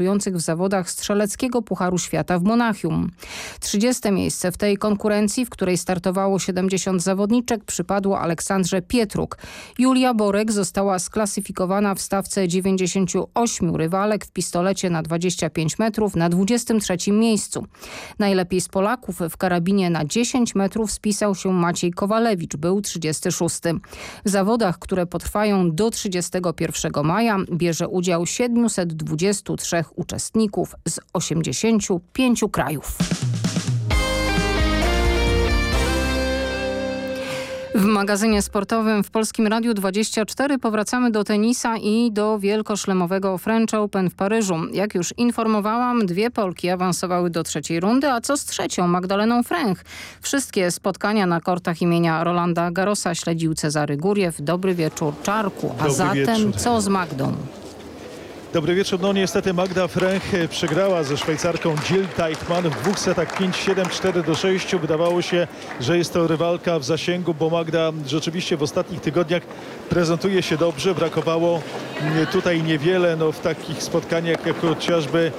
startujących w zawodach strzeleckiego Pucharu Świata w Monachium. 30. miejsce w tej konkurencji, w której startowało 70 zawodniczek, przypadło Aleksandrze Pietruk. Julia Borek została sklasyfikowana w stawce 98 rywalek w pistolecie na 25 metrów na 23. miejscu. Najlepiej z Polaków w karabinie na 10 metrów spisał się Maciej Kowalewicz, był 36. W zawodach, które potrwają do 31 maja, bierze udział 723 uczestników z 85 krajów. W magazynie sportowym w Polskim Radiu 24 powracamy do tenisa i do wielkoszlemowego French Open w Paryżu. Jak już informowałam, 2 Polki awansowały do 3. rundy, a co z 3. Magdaleną Fręch? Wszystkie spotkania na kortach imienia Rolanda Garrosa śledził Cezary Góriew. Dobry wieczór, Czarku. A zatem co z Magdą? Dobry wieczór. No niestety Magda Fręch przegrała ze Szwajcarką Jill Teichmann w 2 setach 5-7, 4-6. Wydawało się, że jest to rywalka w zasięgu, bo Magda rzeczywiście w ostatnich tygodniach prezentuje się dobrze. Brakowało tutaj niewiele w takich spotkaniach, jak chociażby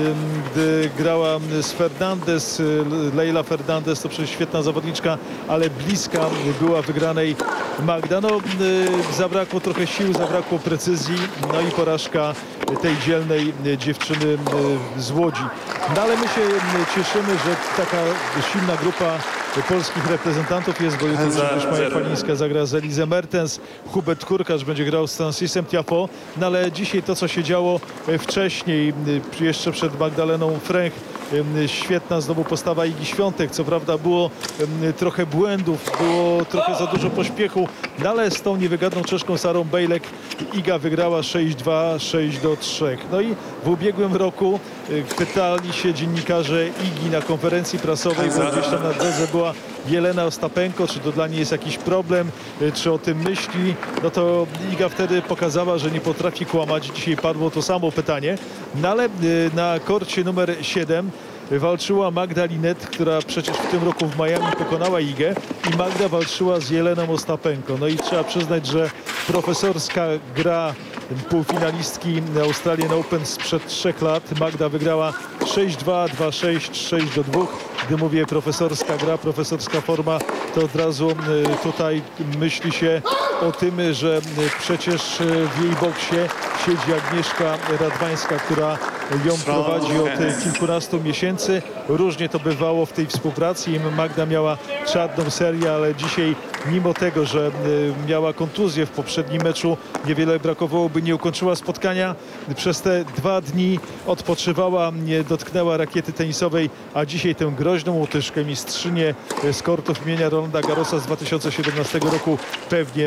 gdy grała z Fernandez. Leila Fernandez to przecież świetna zawodniczka, ale bliska była wygranej Magda. Zabrakło trochę sił, zabrakło precyzji, i porażka tej dzielnej dziewczyny z Łodzi. Ale my się cieszymy, że taka silna grupa polskich reprezentantów jest, bo jutro już Maja Falińska zagra z Elizę Mertens, Hubert Hurkacz będzie grał z Francisem Tiafoe, ale dzisiaj to, co się działo wcześniej, jeszcze przed Magdaleną Fręch, świetna znowu postawa Igi Świątek. Co prawda było trochę błędów, było trochę za dużo pośpiechu, ale z tą niewygadną Czeszką Sarą Bejlek Iga wygrała 6-2, 6-3. I w ubiegłym roku pytali się dziennikarze Igi na konferencji prasowej, bo gdzieś tam na drodze była Jelena Ostapenko, czy to dla niej jest jakiś problem, czy o tym myśli. To Iga wtedy pokazała, że nie potrafi kłamać. Dzisiaj padło to samo pytanie. Ale na korcie numer 7 walczyła Magda Linette, która przecież w tym roku w Miami pokonała Igę, i Magda walczyła z Jeleną Ostapenko. I trzeba przyznać, że profesorska gra półfinalistki Australian Open sprzed 3 lat. Magda wygrała 6-2, 2-6, 6-2. Gdy mówię profesorska gra, profesorska forma, to od razu tutaj myśli się o tym, że przecież w jej boksie siedzi Agnieszka Radwańska, która ją prowadzi od kilkunastu miesięcy. Różnie to bywało w tej współpracy. Magda miała czarną serię, ale dzisiaj, mimo tego, że miała kontuzję w poprzednim meczu, niewiele brakowało, by nie ukończyła spotkania. Przez te 2 dni odpoczywała, nie dotknęła rakiety tenisowej, a dzisiaj tę groźną Łotyszkę, mistrzynię z kortów imienia Rolanda Garrosa z 2017 roku pewnie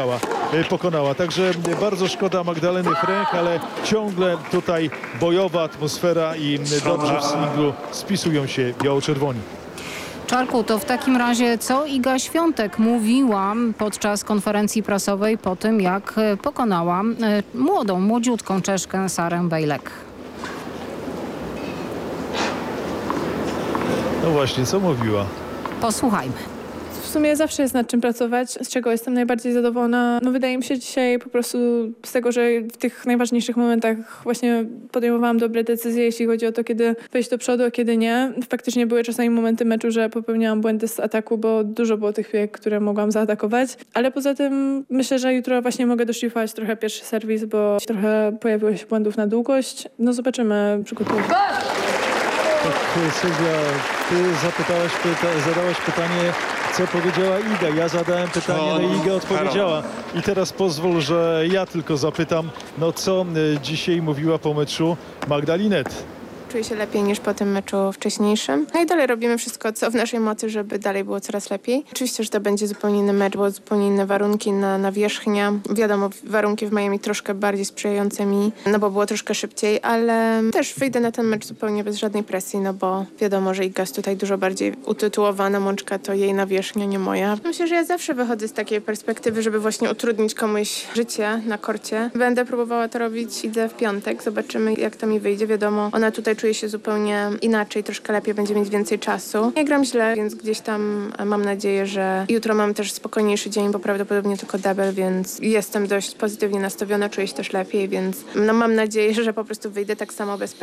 pokonała. Także bardzo szkoda Magdaleny Fręch, ale ciągle tutaj bojowa atmosfera i dobrze w singlu spisują się biało-czerwoni. Czarku, to w takim razie co Iga Świątek mówiła podczas konferencji prasowej po tym, jak pokonała młodziutką Czeszkę Sarę Bejlek? No właśnie, co mówiła? Posłuchajmy. W sumie zawsze jest nad czym pracować, z czego jestem najbardziej zadowolona. Wydaje mi się dzisiaj po prostu z tego, że w tych najważniejszych momentach właśnie podejmowałam dobre decyzje, jeśli chodzi o to, kiedy wejść do przodu, a kiedy nie. Faktycznie były czasami momenty meczu, że popełniałam błędy z ataku, bo dużo było tych piłek, które mogłam zaatakować. Ale poza tym myślę, że jutro właśnie mogę doszlifować trochę pierwszy serwis, bo trochę pojawiło się błędów na długość. Zobaczymy, przygotuję. Sylwia, ty zadałaś pytanie, co powiedziała Iga. Ja zadałem pytanie, Iga odpowiedziała. I teraz pozwól, że ja tylko zapytam, co dzisiaj mówiła po meczu Magda Linette. Czuję się lepiej niż po tym meczu wcześniejszym. I dalej robimy wszystko, co w naszej mocy, żeby dalej było coraz lepiej. Oczywiście, że to będzie zupełnie inny mecz, bo zupełnie inne warunki na nawierzchnia. Wiadomo, warunki w Miami troszkę bardziej sprzyjające mi, bo było troszkę szybciej, ale też wyjdę na ten mecz zupełnie bez żadnej presji, bo wiadomo, że Iga jest tutaj dużo bardziej utytułowana, Mączka to jej nawierzchnia, nie moja. Myślę, że ja zawsze wychodzę z takiej perspektywy, żeby właśnie utrudnić komuś życie na korcie. Będę próbowała to robić, idę w piątek, zobaczymy, jak to mi wyjdzie. Wiadomo, ona tutaj czuje się zupełnie inaczej, troszkę lepiej, będzie mieć więcej czasu. Nie gram źle, więc gdzieś tam mam nadzieję, że jutro mam też spokojniejszy dzień, bo prawdopodobnie tylko double, więc jestem dość pozytywnie nastawiona, czuję się też lepiej, więc mam nadzieję, że po prostu wyjdę tak samo bez